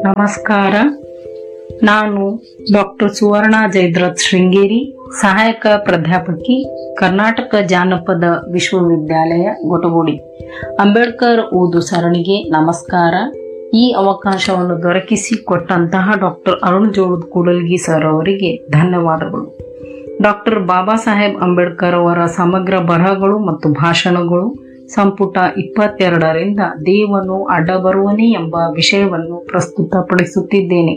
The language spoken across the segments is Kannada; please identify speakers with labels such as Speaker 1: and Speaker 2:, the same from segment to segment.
Speaker 1: ನಮಸ್ಕಾರ. ನಾನು ಡಾಕ್ಟರ್ ಸುವರ್ಣ ಜಯದ್ರಥ್ ಶೃಂಗೇರಿ, ಸಹಾಯಕ ಪ್ರಾಧ್ಯಾಪಕಿ, ಕರ್ನಾಟಕ ಜಾನಪದ ವಿಶ್ವವಿದ್ಯಾಲಯ ಗೊಟಗೋಡಿ. ಅಂಬೇಡ್ಕರ್ ಓದು ಸರಣಿಗೆ ನಮಸ್ಕಾರ. ಈ ಅವಕಾಶವನ್ನು ದೊರಕಿಸಿ ಕೊಟ್ಟಂತಹ ಡಾಕ್ಟರ್ ಅರುಣ್ ಜೋಳದ ಕೂಡಲ್ಗಿ ಸರ್ ಅವರಿಗೆ ಧನ್ಯವಾದಗಳು. ಡಾಕ್ಟರ್ ಬಾಬಾ ಸಾಹೇಬ್ ಅಂಬೇಡ್ಕರ್ ಅವರ ಸಮಗ್ರ ಬರಹಗಳು ಮತ್ತು ಭಾಷಣಗಳು ಸಂಪುಟ 22ರಿಂದ ದೇವನು ಅಡ್ಡಬರುವನೇ ಎಂಬ ವಿಷಯವನ್ನು ಪ್ರಸ್ತುತಪಡಿಸುತ್ತಿದ್ದೇನೆ.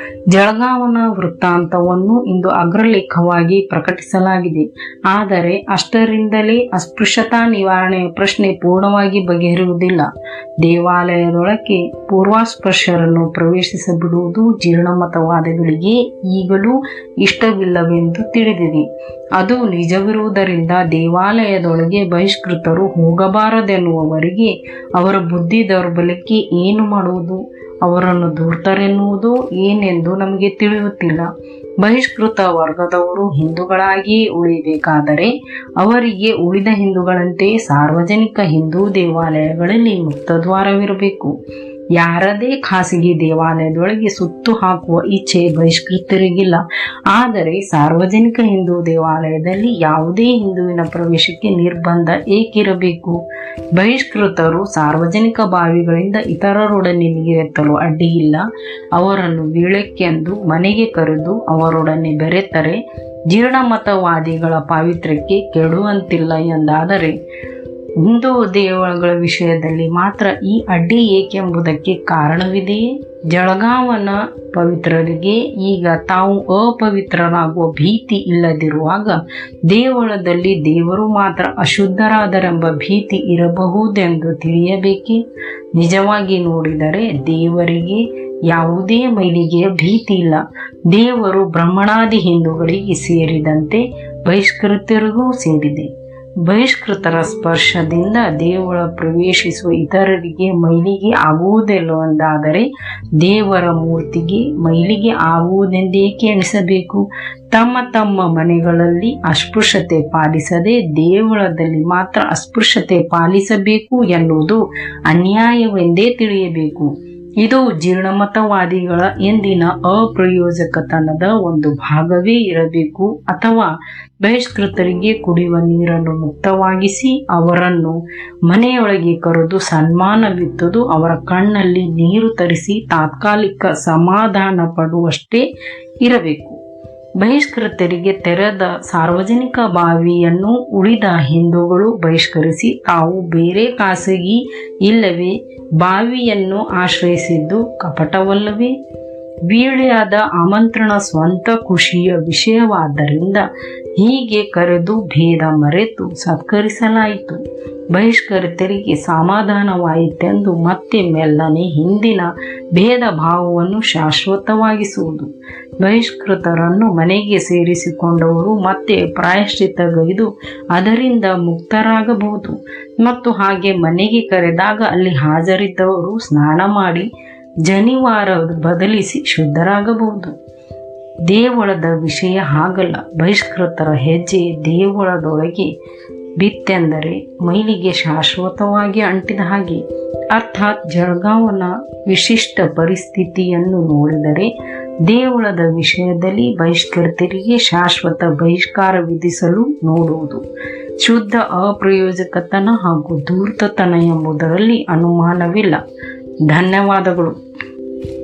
Speaker 1: ಜಳಗಾವನ ವೃತ್ತಾಂತವನ್ನು ಇಂದು ಅಗ್ರಲೇಖವಾಗಿ ಪ್ರಕಟಿಸಲಾಗಿದೆ. ಆದರೆ ಅಷ್ಟರಿಂದಲೇ ಅಸ್ಪೃಶ್ಯತಾ ನಿವಾರಣೆಯ ಪ್ರಶ್ನೆ ಪೂರ್ಣವಾಗಿ ಬಗೆಹರಿಯುವುದಿಲ್ಲ. ದೇವಾಲಯದೊಳಕ್ಕೆ ಪೂರ್ವಾಸ್ಪೃಶ್ಯರನ್ನು ಪ್ರವೇಶಿಸಬಿಡುವುದು ಜೀರ್ಣಮತವಾದಿಗಳಿಗೆ ಈಗಲೂ ಇಷ್ಟವಿಲ್ಲವೆಂದು ತಿಳಿದಿದೆ. ಅದು ನಿಜವಿರುವುದರಿಂದ ದೇವಾಲಯದೊಳಗೆ ಬಹಿಷ್ಕೃತರು ಹೋಗಬಾರದೆನ್ನುವವರಿಗೆ ಅವರ ಬುದ್ಧಿ ದೌರ್ಬಲ್ಯಕ್ಕೆ ಏನು ಮಾಡುವುದು, ಅವರನ್ನು ಧೂರ್ತರೆನ್ನುವುದು ಏನೆಂದು ನಮಗೆ ತಿಳಿಯುತ್ತಿಲ್ಲ. ಬಹಿಷ್ಕೃತ ವರ್ಗದವರು ಹಿಂದೂಗಳಾಗಿಯೇ ಉಳಿಯಬೇಕಾದರೆ ಅವರಿಗೆ ಉಳಿದ ಹಿಂದೂಗಳಂತೆ ಸಾರ್ವಜನಿಕ ಹಿಂದೂ ದೇವಾಲಯಗಳಲ್ಲಿ ಮುಕ್ತದ್ವಾರವಿರಬೇಕು. ಯಾರದೇ ಖಾಸಗಿ ದೇವಾಲಯದೊಳಗೆ ಸುತ್ತು ಹಾಕುವ ಇಚ್ಛೆ ಬಹಿಷ್ಕೃತರಿಗಿಲ್ಲ. ಆದರೆ ಸಾರ್ವಜನಿಕ ಹಿಂದೂ ದೇವಾಲಯದಲ್ಲಿ ಯಾವುದೇ ಹಿಂದುವಿನ ಪ್ರವೇಶಕ್ಕೆ ನಿರ್ಬಂಧ ಏಕಿರಬೇಕು? ಬಹಿಷ್ಕೃತರು ಸಾರ್ವಜನಿಕ ಬಾವಿಗಳಿಂದ ಇತರರೊಡನೆ ನೀರೆತ್ತಲು ಅಡ್ಡಿಯಿಲ್ಲ. ಅವರನ್ನು ವೀಳಕ್ಕೆಂದು ಮನೆಗೆ ಕರೆದು ಅವರೊಡನೆ ಬೆರೆತರೆ ಜೀರ್ಣಮತವಾದಿಗಳ ಪಾವಿತ್ರ್ಯಕ್ಕೆ ಕೆಡುವಂತಿಲ್ಲ ಎಂದಾದರೆ ಹಿಂದೂ ದೇವರುಗಳ ವಿಷಯದಲ್ಲಿ ಮಾತ್ರ ಈ ಅಡ್ಡಿ ಏಕೆಂಬುದಕ್ಕೆ ಕಾರಣವಿದೆಯೇ? ಜಳಗಾವನ ಪವಿತ್ರರಿಗೆ ಈಗ ತಾವು ಅಪವಿತ್ರರಾಗುವ ಭೀತಿ ಇಲ್ಲದಿರುವಾಗ ದೇವಳದಲ್ಲಿ ದೇವರು ಮಾತ್ರ ಅಶುದ್ಧರಾದರೆಂಬ ಭೀತಿ ಇರಬಹುದೆಂದು ತಿಳಿಯಬೇಕೇ? ನಿಜವಾಗಿ ನೋಡಿದರೆ ದೇವರಿಗೆ ಯಾವುದೇ ಮೈಲಿಗೆಯ ಭೀತಿ ಇಲ್ಲ. ದೇವರು ಬ್ರಹ್ಮಣಾದಿ ಹಿಂದೂಗಳಿಗೆ ಸೇರಿದಂತೆ ಬಹಿಷ್ಕೃತರಿಗೂ ಸೇರಿದೆ. ಬಹಿಷ್ಕೃತರ ಸ್ಪರ್ಶದಿಂದ ದೇವಳ ಪ್ರವೇಶಿಸುವ ಇತರರಿಗೆ ಮೈಲಿಗೆ ಆಗುವುದಿಲ್ಲವೆಂದಾದರೆ ದೇವರ ಮೂರ್ತಿಗೆ ಮೈಲಿಗೆ ಆಗುವುದೆಂದೇಕೆ ಎಣಿಸಬೇಕು? ತಮ್ಮ ತಮ್ಮ ಮನೆಗಳಲ್ಲಿ ಅಸ್ಪೃಶ್ಯತೆ ಪಾಲಿಸದೆ ದೇವಳದಲ್ಲಿ ಮಾತ್ರ ಅಸ್ಪೃಶ್ಯತೆ ಪಾಲಿಸಬೇಕು ಎನ್ನುವುದು ಅನ್ಯಾಯವೆಂದೇ ತಿಳಿಯಬೇಕು. ಇದು ಜೀರ್ಣಮತವಾದಿಗಳ ಎಂದಿನ ಅಪ್ರಯೋಜಕತನದ ಒಂದು ಭಾಗವೇ ಇರಬೇಕು. ಅಥವಾ ಬಹಿಷ್ಕೃತರಿಗೆ ಕುಡಿಯುವ ನೀರನ್ನು ಮುಕ್ತವಾಗಿಸಿ ಅವರನ್ನು ಮನೆಯೊಳಗೆ ಕರೆದು ಸನ್ಮಾನವಿತ್ತುದು ಅವರ ಕಣ್ಣಲ್ಲಿ ನೀರು ತರಿಸಿ ತಾತ್ಕಾಲಿಕ ಸಮಾಧಾನ ಪಡುವಷ್ಟೇ ಇರಬೇಕು. ಬಹಿಷ್ಕೃತರಿಗೆ ತೆರೆದ ಸಾರ್ವಜನಿಕ ಬಾವಿಯನ್ನು ಉಳಿದ ಹಿಂದೂಗಳು ಬಹಿಷ್ಕರಿಸಿ ತಾವು ಬೇರೆ ಖಾಸಗಿ ಇಲ್ಲವೇ ಬಾವಿಯನ್ನು ಆಶ್ರಯಿಸಿದ್ದು ಕಪಟವಲ್ಲವೇ? ವೀಳ್ಯಾದ ಆಮಂತ್ರಣ ಸ್ವಂತ ಖುಷಿಯ ವಿಷಯವಾದ್ದರಿಂದ ಹೀಗೆ ಕರೆದು ಭೇದ ಮರೆತು ಸತ್ಕರಿಸಲಾಯಿತು. ಬಹಿಷ್ಕೃತರಿಗೆ ಸಮಾಧಾನವಾಯಿತೆಂದು ಮತ್ತೆ ಮೆಲ್ಲನೆ ಹಿಂದಿನ ಭೇದ ಭಾವವನ್ನು ಶಾಶ್ವತವಾಗಿಸುವುದು. ಬಹಿಷ್ಕೃತರನ್ನು ಮನೆಗೆ ಸೇರಿಸಿಕೊಂಡವರು ಮತ್ತೆ ಪ್ರಾಯಶ್ಚಿತ್ತಗೈದು ಅದರಿಂದ ಮುಕ್ತರಾಗಬಹುದು. ಮತ್ತು ಹಾಗೆ ಮನೆಗೆ ಕರೆದಾಗ ಅಲ್ಲಿ ಹಾಜರಿದ್ದವರು ಸ್ನಾನ ಮಾಡಿ ಜನಿವಾರ ಬದಲಿಸಿ ಶುದ್ಧರಾಗಬಹುದು. ದೇವಳದ ವಿಷಯ ಹಾಗಲ್ಲ. ಬಹಿಷ್ಕೃತರ ಹೆಜ್ಜೆ ದೇವಳದೊಳಗೆ ಬಿತ್ತೆಂದರೆ ಮೈಲಿಗೆ ಶಾಶ್ವತವಾಗಿ ಅಂಟಿದ ಹಾಗೆ. ಅರ್ಥಾತ್ ಜಳಗಾವನ ವಿಶಿಷ್ಟ ಪರಿಸ್ಥಿತಿಯನ್ನು ನೋಡಿದರೆ ದೇವಳದ ವಿಷಯದಲ್ಲಿ ಬಹಿಷ್ಕೃತರಿಗೆ ಶಾಶ್ವತ ಬಹಿಷ್ಕಾರ ವಿಧಿಸಲು ನೋಡುವುದು ಶುದ್ಧ ಅಪ್ರಯೋಜಕತನ ಹಾಗೂ ಧೂರ್ತತನ ಎಂಬುದರಲ್ಲಿ ಅನುಮಾನವಿಲ್ಲ. ಧನ್ಯವಾದಗಳು.